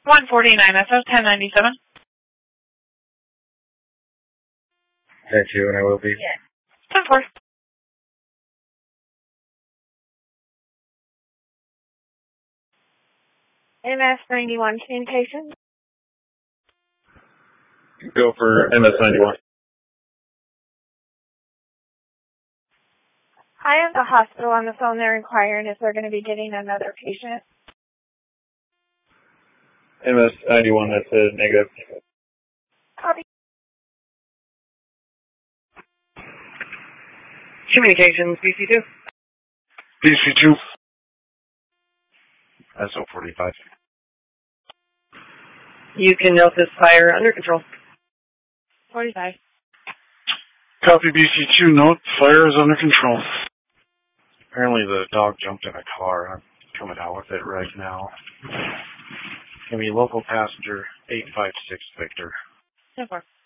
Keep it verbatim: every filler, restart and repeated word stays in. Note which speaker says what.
Speaker 1: one forty-nine S O ten ninety-seven.
Speaker 2: Thank you, and I will be.
Speaker 1: Yeah. ten four.
Speaker 3: M S ninety-one communications.
Speaker 2: Go for M S ninety-one.
Speaker 3: I have the hospital on the phone. They're inquiring if they're going to be getting another patient.
Speaker 2: M S ninety-one, that's a negative.
Speaker 3: Copy.
Speaker 4: Communications, B C two.
Speaker 2: B C two. S O forty-five.
Speaker 4: You can note this fire under control.
Speaker 3: forty-five.
Speaker 2: Copy B C two, note, fire is under control. Apparently the dog jumped in a car. I'm coming out with it right now. Give me local passenger eight five six Victor.
Speaker 1: ten four.